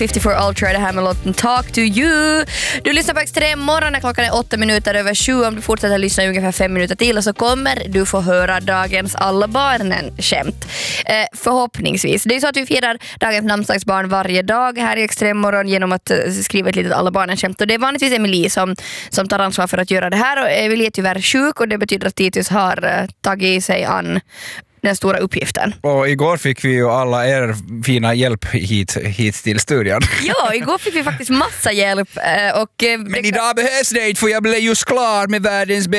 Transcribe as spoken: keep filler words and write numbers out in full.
femtiofyra Ultra, det här med låten Talk to you. Du lyssnar på Extrem morgon när klockan är åtta minuter över sju. Om du fortsätter lyssna i ungefär fem minuter till och så kommer du få höra dagens alla barnen skämt. Eh, förhoppningsvis. Det är så att vi firar dagens namnsdagsbarn varje dag här i Extrem morgon genom att uh, skriva ett litet alla barnen skämt. Och det är vanligtvis Emily som, som tar ansvar för att göra det här. Och Emily är tyvärr sjuk och det betyder att Titus har uh, tagit sig an den stora uppgiften. Och igår fick vi ju alla er fina hjälp hit, hit till studion. Ja, igår fick vi faktiskt massa hjälp. Och, men idag behövs det inte för jag blev just klar med världens